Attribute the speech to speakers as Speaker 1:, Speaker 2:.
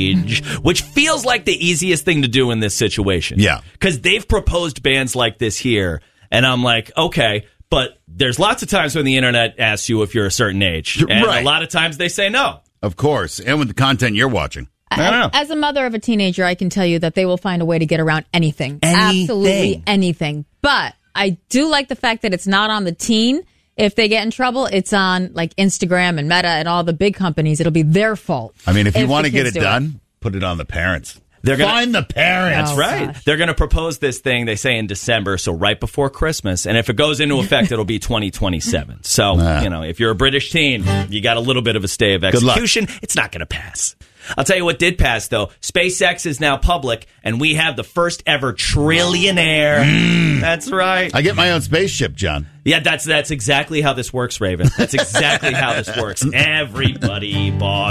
Speaker 1: age, which feels like the easiest thing to do in this situation.
Speaker 2: Yeah.
Speaker 1: Because they've proposed bans like this here, and I'm like, okay, but there's lots of times when the internet asks you if you're a certain age, and a lot of times they say no.
Speaker 2: Of course, and with the content you're watching.
Speaker 3: As a mother of a teenager, I can tell you that they will find a way to get around anything. Absolutely anything. But I do like the fact that it's not on the teen. If they get in trouble, it's on like Instagram and Meta and all the big companies. It'll be their fault.
Speaker 2: I mean, if you want to get it done, put it on the parents. Find the parents.
Speaker 1: That's right. Gosh. They're going to propose this thing, they say, in December, so right before Christmas. And if it goes into effect, it'll be 2027. So, if you're a British teen, you got a little bit of a stay of execution. It's not going to pass. I'll tell you what did pass, though. SpaceX is now public, and we have the first ever trillionaire. That's right.
Speaker 2: I get my own spaceship, John.
Speaker 1: Yeah, that's exactly how this works, Raven. That's exactly how this works. Everybody, boss.